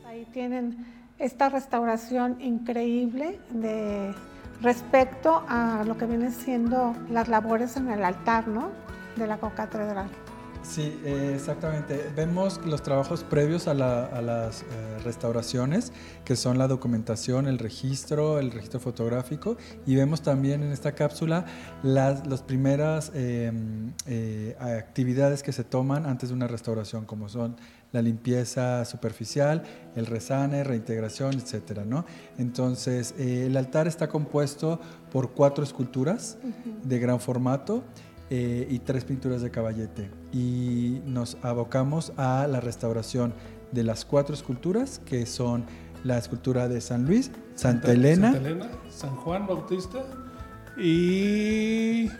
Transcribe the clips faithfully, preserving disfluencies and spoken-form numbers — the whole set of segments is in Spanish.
Ahí tienen esta restauración increíble de respecto a lo que vienen siendo las labores en el altar, ¿no?, de la cocatedral. Sí, eh, exactamente. Vemos los trabajos previos a, la, a las eh, restauraciones, que son la documentación, el registro, el registro fotográfico, y vemos también en esta cápsula las, las primeras eh, eh, actividades que se toman antes de una restauración, como son la limpieza superficial, el resane, reintegración, etcétera, ¿no? Entonces, eh, el altar está compuesto por cuatro esculturas uh-huh. de gran formato, Eh, y tres pinturas de caballete, y nos abocamos a la restauración de las cuatro esculturas, que son la escultura de San Luis, Santa, Santa Elena, Santa Elena, San Juan Bautista y,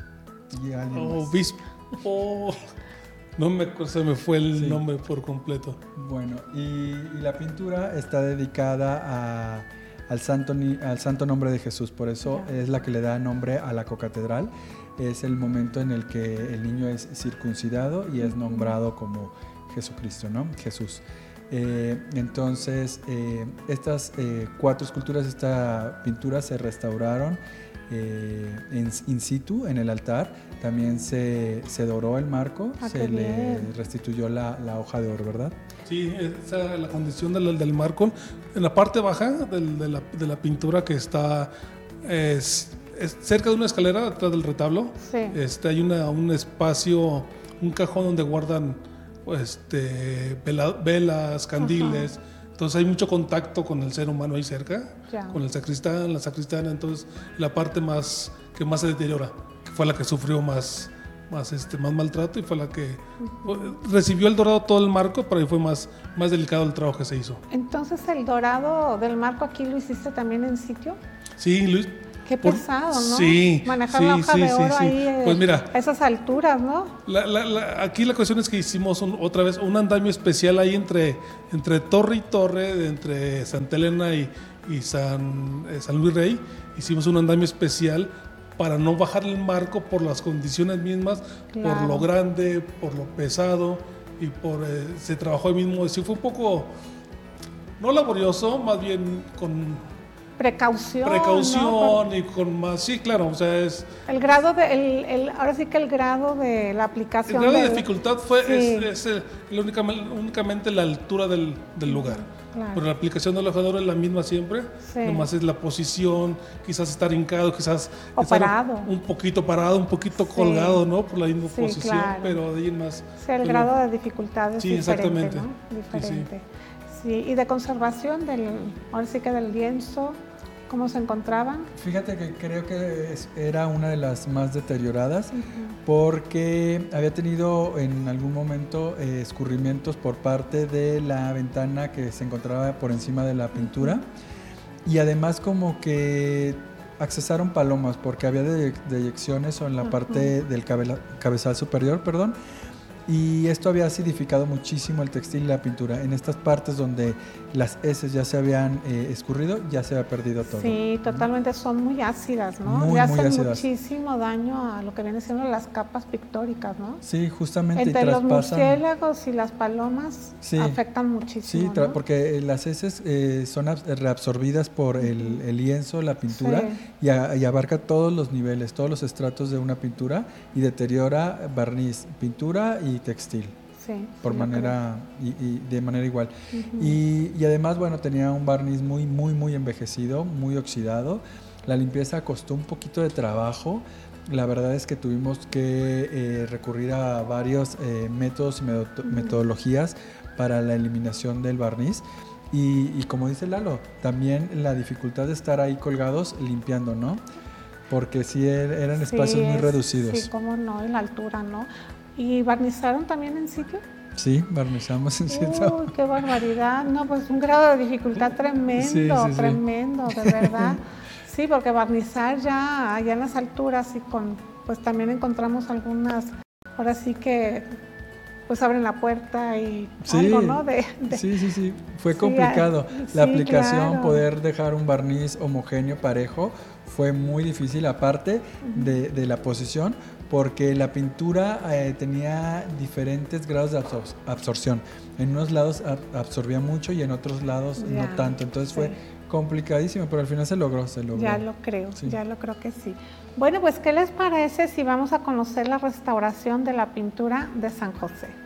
y obispo. Oh, no me se me fue el sí. nombre por completo. Bueno, y, y la pintura está dedicada a, al, santo, al santo nombre de Jesús, por eso yeah. es la que le da nombre a la cocatedral. Es el momento en el que el niño es circuncidado y es nombrado como Jesucristo, ¿no? Jesús. Eh, entonces, eh, estas eh, cuatro esculturas, esta pintura se restauraron eh, en, in situ en el altar. También se, se doró el marco, ah, se le restituyó la, la hoja de oro, ¿verdad? Sí, esa es la condición del, del marco. En la parte baja del, de, la, de la pintura que está... Es, Es cerca de una escalera atrás del retablo, sí. este, hay una, un espacio, un cajón donde guardan este, vela, velas, candiles. Ajá. Entonces hay mucho contacto con el ser humano ahí cerca, ya. con el sacristán, la sacristana. Entonces la parte más que más se deteriora, que fue la que sufrió más, más, este, más maltrato, y fue la que uh-huh. recibió el dorado todo el marco, pero ahí fue más, más delicado el trabajo que se hizo. Entonces el dorado del marco aquí lo hiciste también en sitio. Sí, Luis. Qué pesado, ¿no? Sí. Manejar sí, la hoja sí, de sí, oro sí. ahí pues mira, a esas alturas, ¿no? La, la, la, aquí la cuestión es que hicimos un, otra vez un andamio especial ahí entre, entre torre y torre, entre Santa Elena y, y San, eh, San Luis Rey. Hicimos un andamio especial para no bajar el marco por las condiciones mismas, claro. por lo grande, por lo pesado, y por eh, se trabajó ahí mismo. Sí, fue un poco, no laborioso, más bien con... Precaución, precaución ¿no? y con más, sí, claro, o sea, es... El grado de, el, el, ahora sí que el grado de la aplicación... El grado de del, dificultad fue, sí. es, es el, únicamente, únicamente la altura del, del lugar. Claro. Pero la aplicación del hoja de oro es la misma siempre, sí. nomás es la posición, quizás estar hincado, quizás... O parado. Un poquito parado, un poquito sí. colgado, ¿no? Por la misma sí, posición, claro. pero de ahí en más... Sí, el pero, grado de dificultad es sí, diferente, exactamente. ¿no? Diferente. Sí, sí. Sí, y de conservación del, ahora sí que del lienzo, ¿cómo se encontraban? Fíjate que creo que es, era una de las más deterioradas, uh-huh. porque había tenido en algún momento eh, escurrimientos por parte de la ventana que se encontraba por encima de la pintura, uh-huh. y además como que accesaron palomas porque había de, deyecciones en la uh-huh. parte del cabe, cabezal superior, perdón. Y esto había acidificado muchísimo el textil y la pintura. En estas partes donde las heces ya se habían eh, escurrido, ya se había perdido todo. Sí, totalmente, son muy ácidas, ¿no? Muy, Le hacen muy ácidas. Muchísimo daño a lo que vienen siendo las capas pictóricas, ¿no? Sí, justamente. Entre y los traspasan... murciélagos y las palomas sí. afectan muchísimo, Sí, tra- ¿no? porque las heces eh, son ab- reabsorbidas por el, el lienzo, la pintura, sí. y, a, y abarca todos los niveles, todos los estratos de una pintura, y deteriora barniz, pintura y textil. Sí, por sí, manera y, y de manera igual. Uh-huh. y, y además, bueno, tenía un barniz muy, muy, muy envejecido, muy oxidado. La limpieza costó un poquito de trabajo. La verdad es que tuvimos que eh, recurrir a varios eh, métodos y meto- uh-huh. metodologías para la eliminación del barniz. Y, y como dice Lalo, también la dificultad de estar ahí colgados limpiando, ¿no? Porque sí eran espacios sí, muy es, reducidos. Sí, cómo no, y la altura, ¿no? ¿Y barnizaron también en sitio? Sí, barnizamos en sitio. Uy, qué barbaridad. No, pues un grado de dificultad tremendo, sí, sí, tremendo, sí. de verdad. Sí, porque barnizar ya allá en las alturas y con, pues también encontramos algunas, ahora sí que, pues abren la puerta y sí, algo, ¿no? De, de, sí, sí, sí, fue complicado. Sí, la aplicación, claro. poder dejar un barniz homogéneo, parejo, fue muy difícil, aparte uh-huh. de, de la posición, porque la pintura eh, tenía diferentes grados de absor absorción. En unos lados ab absorbía mucho y en otros lados ya, no tanto. Entonces sí. fue complicadísimo, pero al final se logró, se logró. Ya lo creo, sí. ya lo creo que sí. Bueno, pues ¿qué les parece si vamos a conocer la restauración de la pintura de San José?